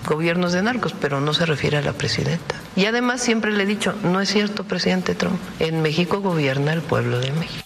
gobiernos de narcos, pero no se refiere a la presidenta. Y además siempre le he dicho, no es cierto, presidente Trump, en México gobierna el pueblo de México.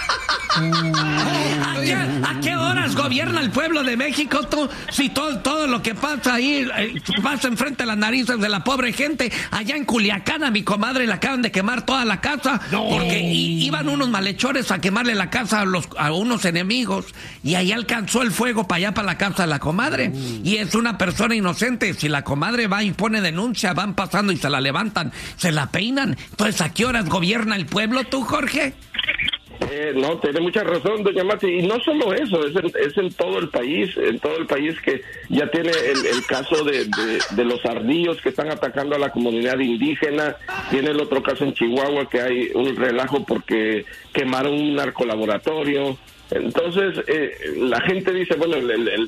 ¿A qué horas gobierna el pueblo de México? Si todo lo que pasa ahí pasa enfrente de las narices de la pobre gente. Allá en Culiacán a mi comadre le acaban de quemar toda la casa porque iban unos malhechores a quemarle la casa a unos enemigos y ahí alcanzó el fuego para allá, para la casa de la comadre. Y es una persona inocente. Si la comadre va y pone denuncia, van pasando y se la levantan, se la peinan. Entonces, ¿a qué horas gobierna el pueblo tú, Jorge? No, tiene mucha razón, doña Mati, y no solo eso, es en todo el país, que ya tiene el caso de los ardillos que están atacando a la comunidad indígena, tiene el otro caso en Chihuahua que hay un relajo porque quemaron un narcolaboratorio. Entonces, la gente dice, bueno,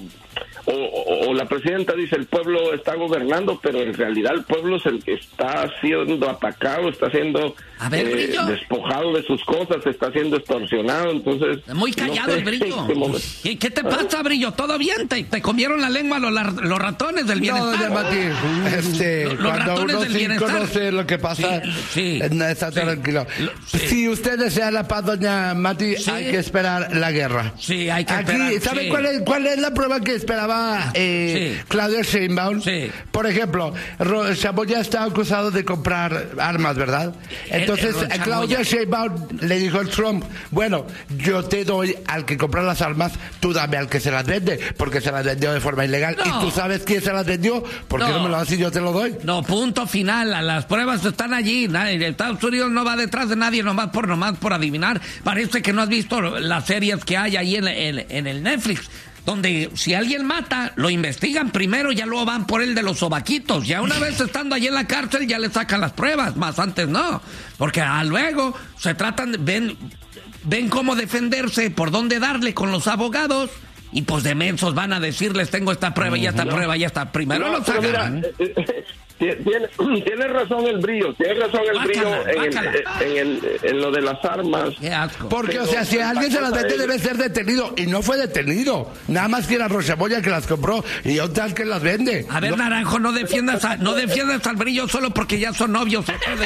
o la presidenta dice, el pueblo está gobernando, pero en realidad el pueblo es el que está siendo atacado, está siendo despojado de sus cosas, está siendo extorsionado. Entonces, muy callado, el Brillo. ¿Qué te pasa, Brillo? ¿Todo bien? ¿Te comieron la lengua los ratones del bienestar? No, Mati, cuando uno sí conoce lo que pasa, está tranquilo. Si usted desea la paz, doña Mati, hay que esperar la guerra. Sí, hay que esperar. ¿Sabe cuál es la prueba que esperaba Claudia Sheinbaum? Sí. Por ejemplo, Chamoya está acusado de comprar armas, ¿verdad? Entonces, Claudia Sheinbaum le dijo a Trump, bueno, yo te doy al que compra las armas, tú dame al que se las vende, porque se las vendió de forma ilegal. ¿Y tú sabes quién se las vendió? ¿Por qué no me lo das y yo te lo doy? No, punto final. Las pruebas están allí. Estados Unidos no va detrás de nadie nomás por adivinar. Parece que no has visto las series que hay ahí en el Netflix, donde si alguien mata, lo investigan primero, ya luego van por él de los sobaquitos. Ya una vez estando allí en la cárcel, ya le sacan las pruebas, más antes no. Porque luego se tratan, ven cómo defenderse, por dónde darle con los abogados, y pues de mensos van a decirles, tengo esta prueba y esta prueba y esta. Primero lo sacan. Tiene razón el Brillo, en lo de las armas. Qué asco. Porque, si alguien se las vende debe ser detenido, y no fue detenido. Nada más que era Rochamoya que las compró y otro tal que las vende. A ver, Naranjo, no defiendas al Brillo solo porque ya son novios.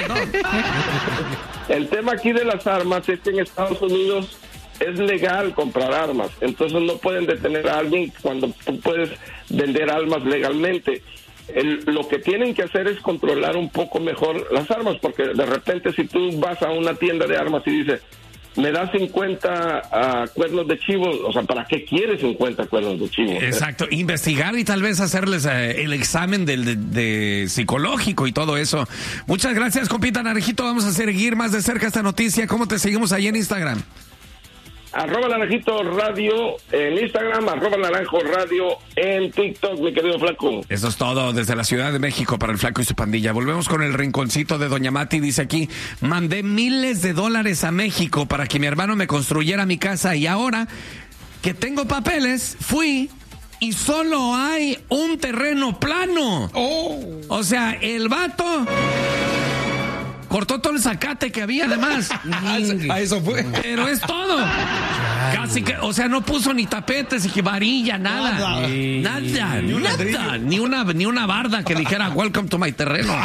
El tema aquí de las armas es que en Estados Unidos es legal comprar armas, entonces no pueden detener a alguien cuando tú puedes vender armas legalmente. Lo que tienen que hacer es controlar un poco mejor las armas, porque de repente si tú vas a una tienda de armas y dices, me das 50 cuernos de chivo, o sea, ¿para qué quieres 50 cuernos de chivo? Exacto, investigar y tal vez hacerles el examen de psicológico y todo eso. Muchas gracias, compita Naranjito, vamos a seguir más de cerca esta noticia. ¿Cómo te seguimos ahí en Instagram? @Naranjito Radio en Instagram, @Naranjo Radio en TikTok, mi querido Flaco. Eso es todo desde la Ciudad de México para el Flaco y su pandilla. Volvemos con el rinconcito de Doña Mati. Dice aquí, mandé miles de dólares a México para que mi hermano me construyera mi casa y ahora que tengo papeles, fui y solo hay un terreno plano. O sea, el vato cortó todo el zacate que había además. A eso fue. Pero es todo. Casi que, o sea, no puso ni tapetes, ni varilla, nada. Nada. Ni una barda que dijera welcome to my terreno.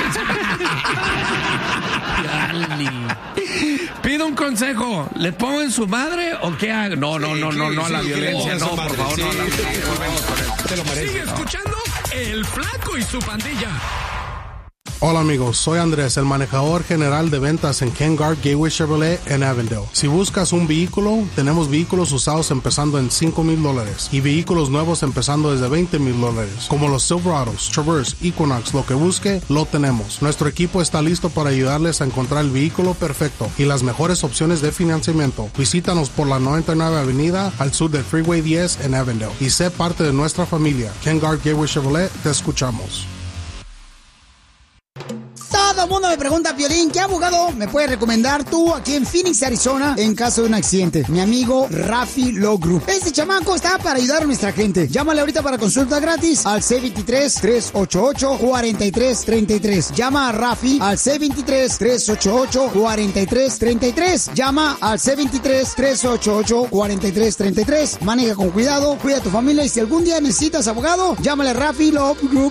Pido un consejo. ¿Le pongo en su madre o qué hago? No a la violencia. No, por favor, no a la violencia. Volvemos con él. Te lo mereces. Sigue escuchando El Flaco y su pandilla. Hola amigos, soy Andrés, el manejador general de ventas en Ken Garff Gateway Chevrolet en Avondale. Si buscas un vehículo, tenemos vehículos usados empezando en $5,000 y vehículos nuevos empezando desde $20,000, como los Silverados, Traverse, Equinox, lo que busque, lo tenemos. Nuestro equipo está listo para ayudarles a encontrar el vehículo perfecto y las mejores opciones de financiamiento. Visítanos por la 99 Avenida al sur del Freeway 10 en Avondale y sé parte de nuestra familia. Ken Garff Gateway Chevrolet, te escuchamos. Todo el mundo me pregunta, Piolín, ¿qué abogado me puedes recomendar tú aquí en Phoenix, Arizona, en caso de un accidente? Mi amigo Rafi Law Group. Este chamaco está para ayudar a nuestra gente. Llámale ahorita para consulta gratis al C23-388-4333. Llama a Rafi al C23-388-4333. Llama al C23-388-4333. Maneja con cuidado, cuida a tu familia y si algún día necesitas abogado, llámale a Rafi Law Group